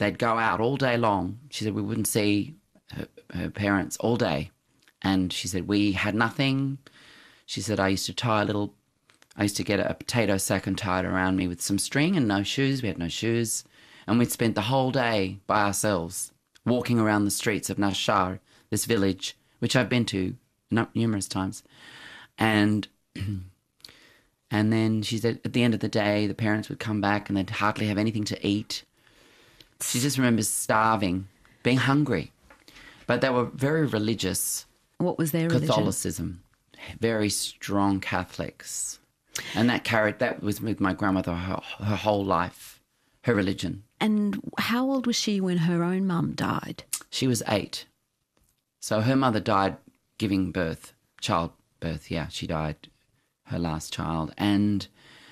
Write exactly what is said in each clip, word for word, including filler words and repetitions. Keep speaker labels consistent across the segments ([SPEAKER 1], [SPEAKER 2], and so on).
[SPEAKER 1] they'd go out all day long. She said we wouldn't see her, her parents all day. And she said we had nothing. She said I used to tie a little, I used to get a potato sack and tie it around me with some string and no shoes. We had no shoes. And we'd spent the whole day by ourselves walking around the streets of Nashar, this village, which I've been to numerous times. And and then she said at the end of the day, the parents would come back and they'd hardly have anything to eat. She just remembers starving, being hungry. But they were very religious.
[SPEAKER 2] What was their religion?
[SPEAKER 1] Catholicism. Very strong Catholics. And that carried, that was with my grandmother her, her whole life, her religion.
[SPEAKER 2] And how old was she when her own mum died?
[SPEAKER 1] She was eight. So her mother died giving birth, childbirth, yeah, she died, her last child. And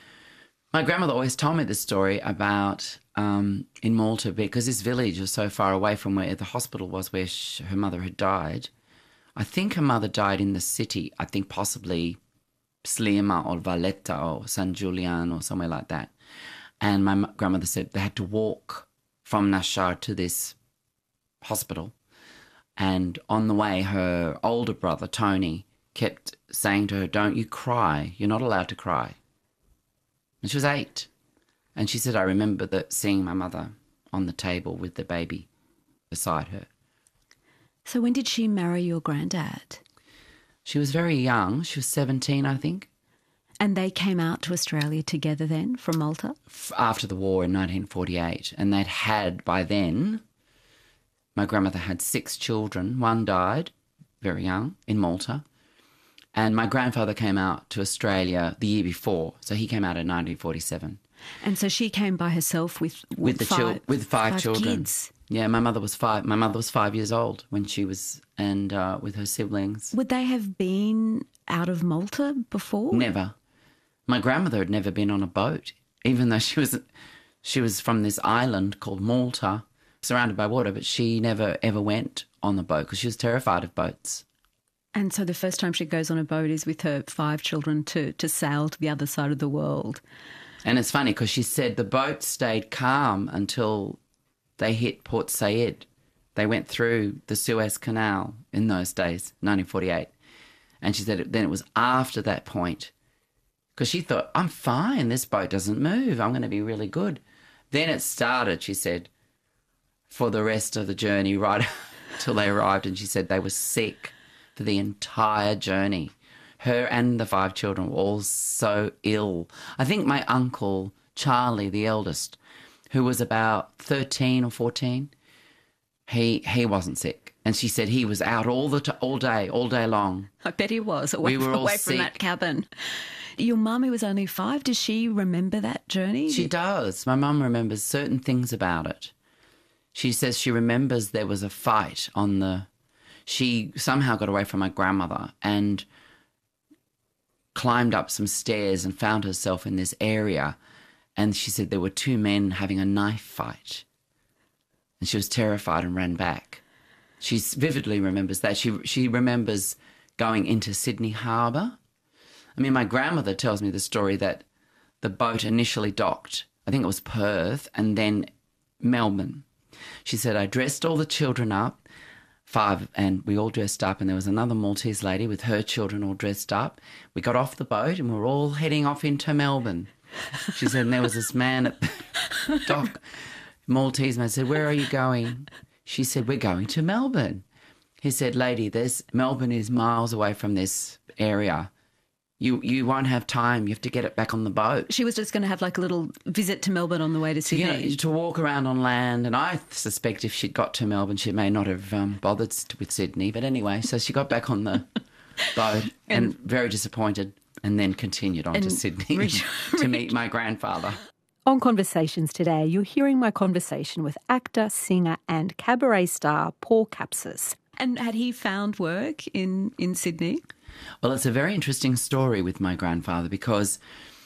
[SPEAKER 1] my grandmother always told me this story about um, in Malta, because this village was so far away from where the hospital was where she, her mother had died. I think her mother died in the city, I think possibly Sliema or Valletta or San Julian or somewhere like that. And my grandmother said they had to walk from Nashar to this hospital. And on the way, her older brother, Tony, kept saying to her, don't you cry. You're not allowed to cry. And she was eight. And she said, I remember that seeing my mother on the table with the baby beside her.
[SPEAKER 2] So when did she marry your granddad?
[SPEAKER 1] She was very young. She was seventeen, I think.
[SPEAKER 2] And they came out to Australia together then from Malta?
[SPEAKER 1] After the war in nineteen forty-eight. And they'd had, by then, my grandmother had six children. One died very young in Malta. And my grandfather came out to Australia the year before. So he came out in nineteen forty-seven.
[SPEAKER 2] And so she came by herself with, with,
[SPEAKER 1] with the
[SPEAKER 2] five,
[SPEAKER 1] chil- with five,
[SPEAKER 2] five
[SPEAKER 1] children.
[SPEAKER 2] Kids.
[SPEAKER 1] Yeah, my mother was five. My mother was five years old when she was, and uh, with her siblings.
[SPEAKER 2] Would they have been out of Malta before?
[SPEAKER 1] Never. My grandmother had never been on a boat, even though she was, she was from this island called Malta, surrounded by water. But she never ever went on the boat because she was terrified of boats.
[SPEAKER 2] And so the first time she goes on a boat is with her five children to to sail to the other side of the world.
[SPEAKER 1] And it's funny because she said the boat stayed calm until they hit Port Said. They went through the Suez Canal in those days, nineteen forty-eight. And she said then it was after that point, because she thought, I'm fine, this boat doesn't move, I'm going to be really good. Then it started, she said, for the rest of the journey, right till they arrived. And she said they were sick for the entire journey. Her and the five children were all so ill. I think my uncle, Charlie, the eldest, who was about thirteen or fourteen, he he wasn't sick. And she said he was out all the t- all day, all day long.
[SPEAKER 2] I bet he was, away,
[SPEAKER 1] we were all
[SPEAKER 2] away from
[SPEAKER 1] sick.
[SPEAKER 2] that cabin. Your mum, who was only five, does she remember that journey?
[SPEAKER 1] She does. My mum remembers certain things about it. She says she remembers there was a fight on the... She somehow got away from my grandmother and climbed up some stairs and found herself in this area. And she said there were two men having a knife fight. And she was terrified and ran back. She vividly remembers that. She she remembers going into Sydney Harbour. I mean, my grandmother tells me the story that the boat initially docked, I think it was Perth, and then Melbourne. She said, I dressed all the children up, five, and we all dressed up, and there was another Maltese lady with her children all dressed up. We got off the boat and we were all heading off into Melbourne. She said, and there was this man at the dock, Maltese man, said, where are you going? She said, we're going to Melbourne. He said, lady, there's Melbourne is miles away from this area. You you won't have time. You have to get it back on the boat.
[SPEAKER 2] She was just going to have like a little visit to Melbourne on the way to Sydney.
[SPEAKER 1] You know, to walk around on land. And I suspect if she'd got to Melbourne, she may not have um, bothered with Sydney. But anyway, so she got back on the boat and, and very disappointed, and then continued on to Sydney reach, to reach. meet my grandfather.
[SPEAKER 3] On Conversations today, you're hearing my conversation with actor, singer and cabaret star Paul Capsis.
[SPEAKER 2] And had he found work in, in Sydney?
[SPEAKER 1] Well, it's a very interesting story with my grandfather because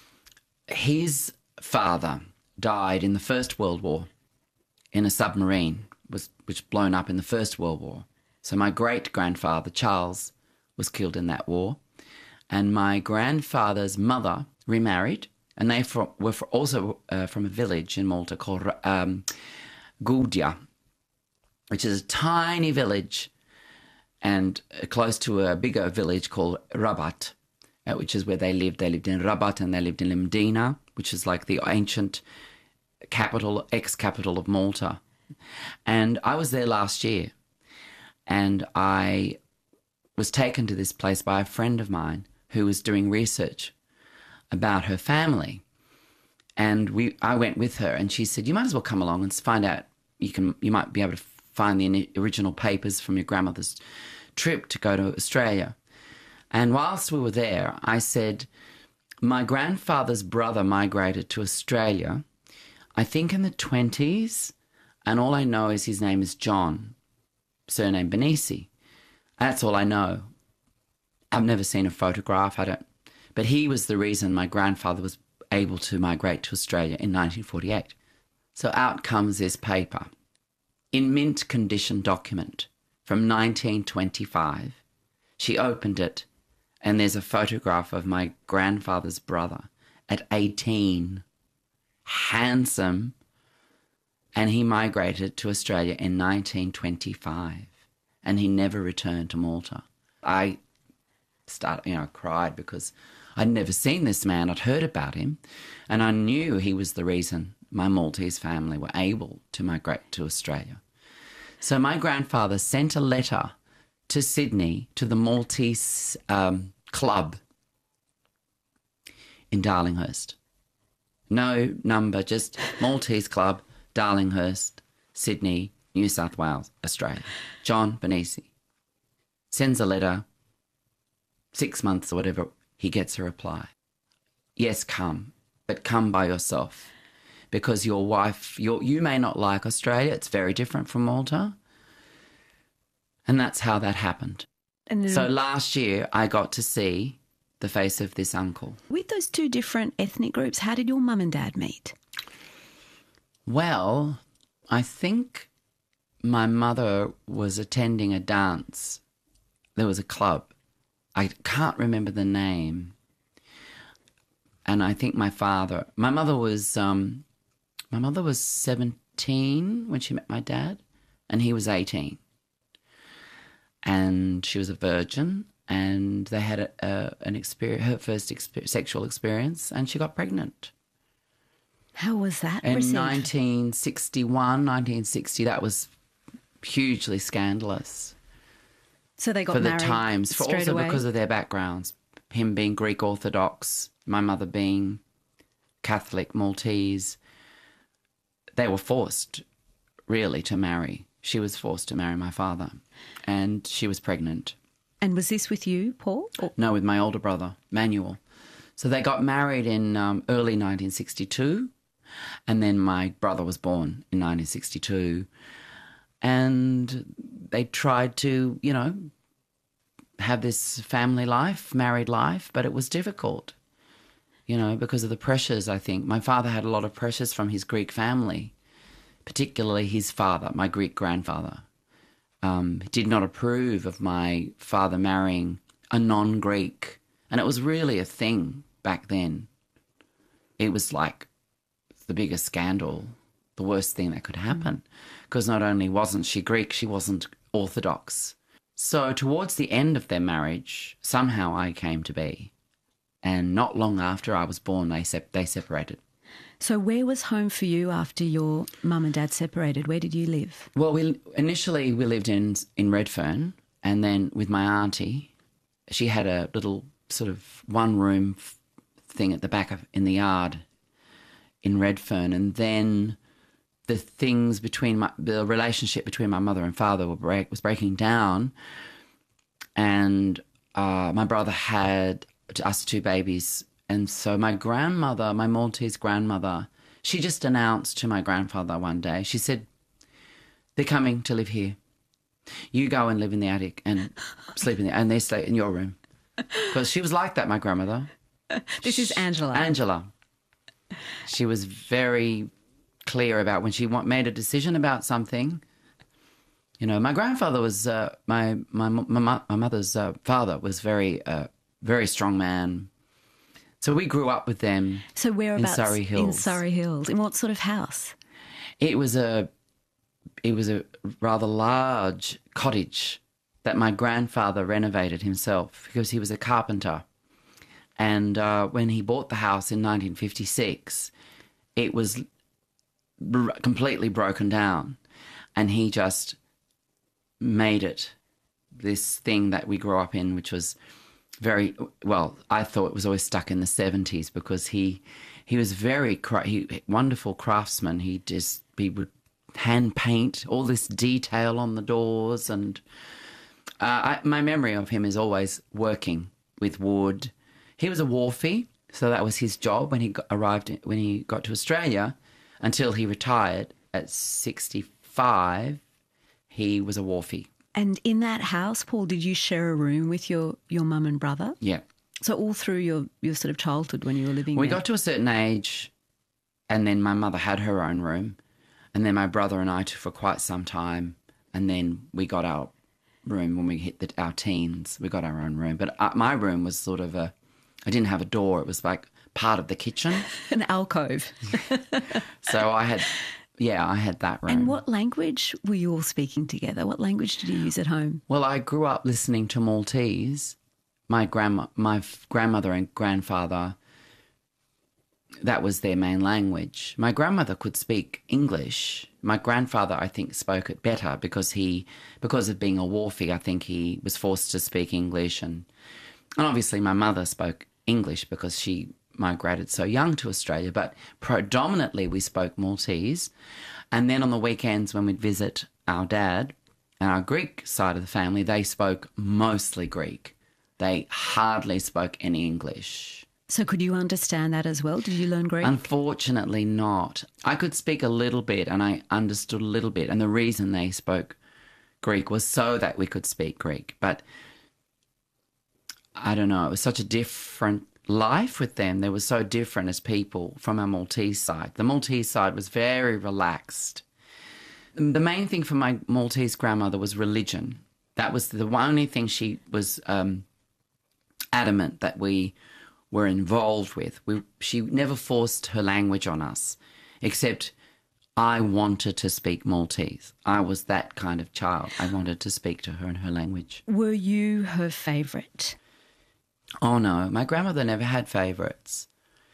[SPEAKER 1] his father died in the First World War in a submarine, was which blown up in the First World War. So my great-grandfather, Charles, was killed in that war. And my grandfather's mother remarried, and they for, were for also uh, from a village in Malta called um, Guldia, which is a tiny village and close to a bigger village called Rabat, uh, which is where they lived. They lived in Rabat and they lived in Limdina, which is like the ancient capital, ex-capital of Malta. And I was there last year, and I was taken to this place by a friend of mine who was doing research about her family. And we, I went with her, and she said, you might as well come along and find out. You can, you might be able to find the original papers from your grandmother's trip to go to Australia. And whilst we were there, I said, my grandfather's brother migrated to Australia, I think in the twenties, and all I know is his name is John, surname Benisi. That's all I know. I've never seen a photograph. I don't. But he was the reason my grandfather was able to migrate to Australia in nineteen forty-eight. So out comes this paper, in mint condition document from nineteen twenty-five. She opened it, and there's a photograph of my grandfather's brother at eighteen, handsome, and he migrated to Australia in nineteen twenty-five, and he never returned to Malta. I started, you know, cried because I'd never seen this man. I'd heard about him, and I knew he was the reason my Maltese family were able to migrate to Australia. So my grandfather sent a letter to Sydney, to the Maltese um, club in Darlinghurst. No number, just Maltese club, Darlinghurst, Sydney, New South Wales, Australia. John Benisi sends a letter, six months or whatever, he gets a reply. Yes, come, but come by yourself, because your wife, your, you may not like Australia. It's very different from Malta. And that's how that happened.
[SPEAKER 2] And
[SPEAKER 1] so last year I got to see the face of this uncle.
[SPEAKER 2] With those two different ethnic groups, how did your mum and dad meet?
[SPEAKER 1] Well, I think my mother was attending a dance. There was a club. I can't remember the name. And I think my father, my mother was, um, my mother was seventeen when she met my dad, and he was eighteen. And she was a virgin, and they had a, a, an experience, her first exper- sexual experience, and she got pregnant.
[SPEAKER 2] How was that
[SPEAKER 1] In
[SPEAKER 2] received?
[SPEAKER 1] nineteen sixty-one, nineteen sixty, that was hugely scandalous.
[SPEAKER 2] So they got
[SPEAKER 1] for
[SPEAKER 2] married
[SPEAKER 1] the times, for
[SPEAKER 2] straight
[SPEAKER 1] also
[SPEAKER 2] away?
[SPEAKER 1] because of their backgrounds. Him being Greek Orthodox, my mother being Catholic Maltese. They were forced, really, to marry. She was forced to marry my father, and she was pregnant.
[SPEAKER 2] And was this with you, Paul? Or-
[SPEAKER 1] No, with my older brother, Manuel. So they got married in um, early nineteen sixty-two, and then my brother was born in nineteen sixty-two. And they tried to, you know, have this family life, married life, but it was difficult, you know, because of the pressures, I think. My father had a lot of pressures from his Greek family, particularly his father, my Greek grandfather. Um, he did not approve of my father marrying a non-Greek. And it was really a thing back then. It was like the biggest scandal, the worst thing that could happen. Because not only wasn't she Greek, she wasn't Orthodox. So towards the end of their marriage, somehow I came to be. And not long after I was born, they sep- they separated.
[SPEAKER 2] So where was home for you after your mum and dad separated? Where did you live?
[SPEAKER 1] Well, we initially we lived in in Redfern, and then with my auntie, she had a little sort of one-room f- thing at the back of in the yard in Redfern, and then the things between my the relationship between my mother and father were break, was breaking down, and uh, my brother had us two babies. And so my grandmother, my Maltese grandmother, she just announced to my grandfather one day, she said, they're coming to live here. You go and live in the attic and sleep in the, and they stay in your room. Because she was like that, my grandmother.
[SPEAKER 2] This is Angela.
[SPEAKER 1] Angela. She was very clear about when she want, made a decision about something. You know, my grandfather was, uh, my, my, my, my mother's uh, father was very, uh, very strong man. So we grew up with them.
[SPEAKER 2] So whereabouts?
[SPEAKER 1] In Surrey Hills.
[SPEAKER 2] In Surrey Hills. In what sort of house?
[SPEAKER 1] It was a it was a rather large cottage that my grandfather renovated himself because he was a carpenter. And uh, when he bought the house in nineteen fifty-six, it was r- completely broken down, and he just made it this thing that we grew up in, which was very, well, I thought it was always stuck in the seventies because he he was very cra- he, wonderful craftsman. He just he would hand paint all this detail on the doors, and uh, I, my memory of him is always working with wood. He was a wharfie, so that was his job when he got, arrived in, when he got to Australia, until he retired at sixty-five. He was a wharfie.
[SPEAKER 2] And in that house, Paul, did you share a room with your, your mum and brother?
[SPEAKER 1] Yeah.
[SPEAKER 2] So all through your, your sort of childhood when you were living
[SPEAKER 1] We
[SPEAKER 2] there?
[SPEAKER 1] got to a certain age, and then my mother had her own room, and then my brother and I took for quite some time, and then we got our room when we hit the, our teens. We got our own room. But uh, my room was sort of a, I didn't have a door. It was like part of the kitchen.
[SPEAKER 2] An alcove.
[SPEAKER 1] So I had, yeah, I had that room.
[SPEAKER 2] And what language were you all speaking together? What language did you use at home?
[SPEAKER 1] Well, I grew up listening to Maltese. My grandma, my f- grandmother and grandfather, that was their main language. My grandmother could speak English. My grandfather, I think, spoke it better because he, because of being a wharfie, I think he was forced to speak English. And, and obviously my mother spoke English because she migrated so young to Australia, but predominantly we spoke Maltese. And then on the weekends when we'd visit our dad and our Greek side of the family, they spoke mostly Greek. They hardly spoke any English.
[SPEAKER 2] So could you understand that as well? Did you learn Greek?
[SPEAKER 1] Unfortunately not. I could speak a little bit and I understood a little bit. And the reason they spoke Greek was so that we could speak Greek. But I don't know, it was such a different life with them. They were so different as people from our Maltese side. The Maltese side was very relaxed. The main thing for my Maltese grandmother was religion. That was the only thing she was um, adamant that we were involved with. We, she never forced her language on us, except I wanted to speak Maltese. I was that kind of child. I wanted to speak to her in her language.
[SPEAKER 2] Were you her favourite?
[SPEAKER 1] Oh, no. My grandmother never had favourites.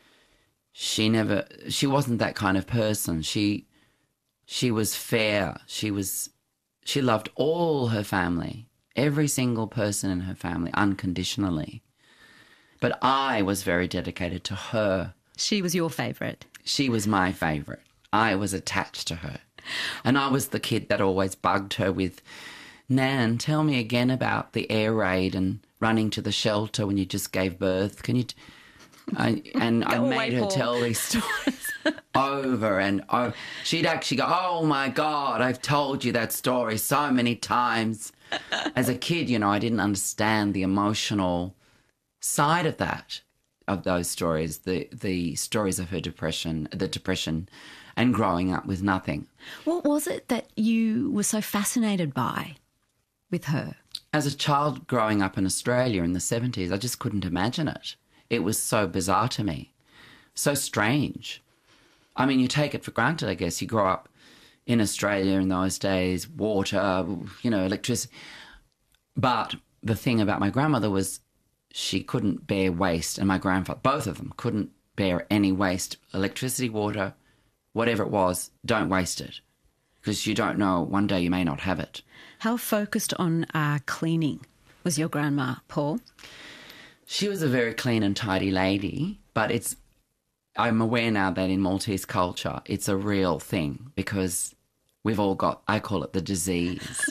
[SPEAKER 1] She never... She wasn't that kind of person. She she was fair. She was... She loved all her family, every single person in her family, unconditionally. But I was very dedicated to her.
[SPEAKER 2] She was your favourite?
[SPEAKER 1] She was my favourite. I was attached to her. And I was the kid that always bugged her with, Nan, tell me again about the air raid and running to the shelter when you just gave birth. Can you... T-? I, and I
[SPEAKER 2] away,
[SPEAKER 1] made her
[SPEAKER 2] Paul.
[SPEAKER 1] tell these stories over and over. She'd actually go, oh, my God, I've told you that story so many times. As a kid, you know, I didn't understand the emotional side of that, of those stories, the the stories of her depression, the depression and growing up with nothing.
[SPEAKER 2] What was it that you were so fascinated by with her?
[SPEAKER 1] As a child growing up in Australia in the seventies, I just couldn't imagine it. It was so bizarre to me, so strange. I mean, you take it for granted, I guess. You grow up in Australia in those days, water, you know, electricity. But the thing about my grandmother was she couldn't bear waste, and my grandfather, both of them, couldn't bear any waste. Electricity, water, whatever it was, don't waste it, because you don't know, one day you may not have it.
[SPEAKER 2] How focused on uh, cleaning was your grandma, Paul?
[SPEAKER 1] She was a very clean and tidy lady, but it's, I'm aware now that in Maltese culture, it's a real thing because we've all got, I call it the disease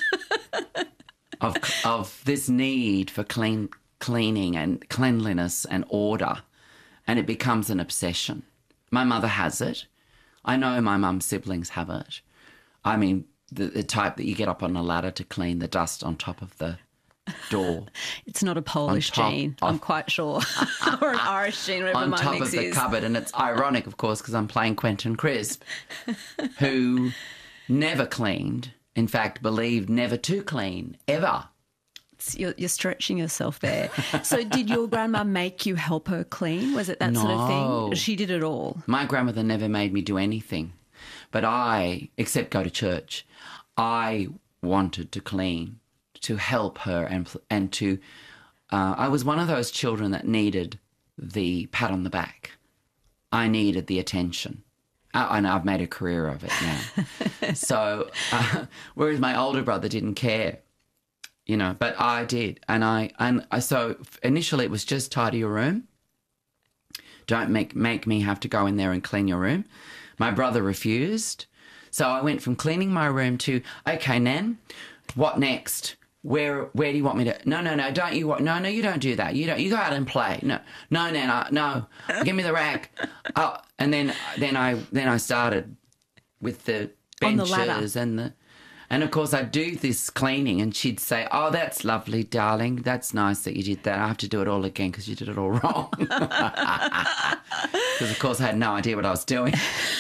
[SPEAKER 1] of of this need for clean cleaning and cleanliness and order, and it becomes an obsession. My mother has it. I know my mum's siblings have it. I mean, the, the type that you get up on a ladder to clean the dust on top of the door.
[SPEAKER 2] It's not a Polish
[SPEAKER 1] top
[SPEAKER 2] gene,
[SPEAKER 1] of-
[SPEAKER 2] I'm quite sure. Or an Irish gene, whatever
[SPEAKER 1] On
[SPEAKER 2] my
[SPEAKER 1] top
[SPEAKER 2] mix
[SPEAKER 1] of the
[SPEAKER 2] is.
[SPEAKER 1] cupboard. And it's ironic, of course, because I'm playing Quentin Crisp, who never cleaned, in fact, believed never to clean, ever.
[SPEAKER 2] You're, you're stretching yourself there. So did your grandma make you help her clean? Was it that sort of
[SPEAKER 1] No.
[SPEAKER 2] thing? She did it all.
[SPEAKER 1] My grandmother never made me do anything. But I, except go to church, I wanted to clean, to help her and and to, uh, I was one of those children that needed the pat on the back. I needed the attention. Uh, and I've made a career of it now. So, uh, whereas my older brother didn't care, you know, but I did. And I, and I, so initially it was just tidy your room. Don't make, make me have to go in there and clean your room. My brother refused. So I went from cleaning my room to, okay, Nan, what next? Where where do you want me to? No, no, no, don't you want? No, no, you don't do that. You don't. You go out and play. No, no, Nan, I, no. Give me the rag. Oh, and then then I then I started with the benches
[SPEAKER 2] On the ladder.
[SPEAKER 1] and the, and of course I'd do this cleaning, and she'd say, "Oh, that's lovely, darling. That's nice that you did that. I have to do it all again because you did it all wrong." Because of course I had no idea what I was doing.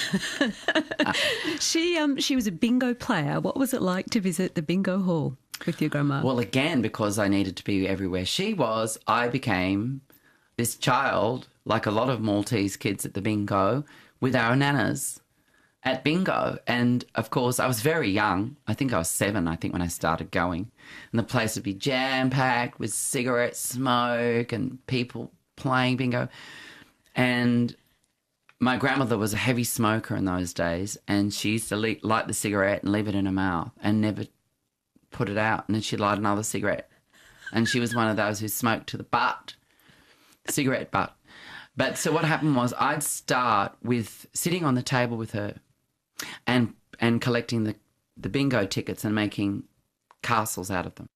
[SPEAKER 2] She um she was a bingo player. What was it like to visit the bingo hall with your grandma?
[SPEAKER 1] Well, again, because I needed to be everywhere she was, I became this child, like a lot of Maltese kids at the bingo, with our nanas at bingo. And, of course, I was very young. I think I was seven, I think, when I started going. And the place would be jam-packed with cigarette smoke and people playing bingo. And my grandmother was a heavy smoker in those days, and she used to light the cigarette and leave it in her mouth and never put it out, and then she'd light another cigarette. And she was one of those who smoked to the butt, cigarette butt. But so what happened was I'd start with sitting on the table with her and and collecting the, the bingo tickets and making castles out of them.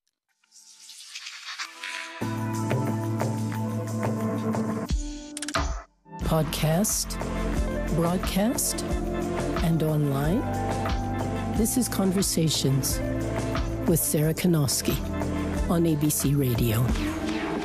[SPEAKER 4] Podcast, broadcast, and online. This is Conversations with Sarah Kanowski on A B C Radio.